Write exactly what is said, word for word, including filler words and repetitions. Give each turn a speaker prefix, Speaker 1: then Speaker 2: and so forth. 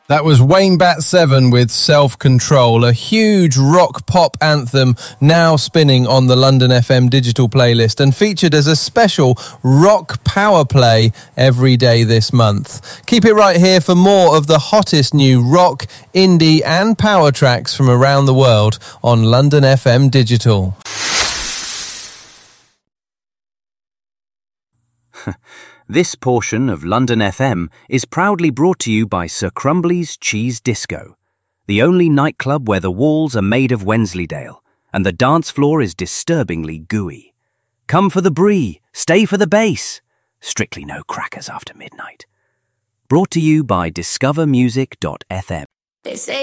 Speaker 1: That was Wayne Bat seven with Self-Control, a huge rock pop anthem now spinning on the London F M digital playlist and featured as a special rock power play every day this month. Keep it right here for more of the hottest new rock, indie and power tracks from around the world on London F M Digital.
Speaker 2: This portion of London F M is proudly brought to you by Sir Crumbly's Cheese Disco, the only nightclub where the walls are made of Wensleydale and the dance floor is disturbingly gooey. Come for the brie, stay for the bass. Strictly no crackers after midnight. Brought to you by discover music dot f m.
Speaker 3: They say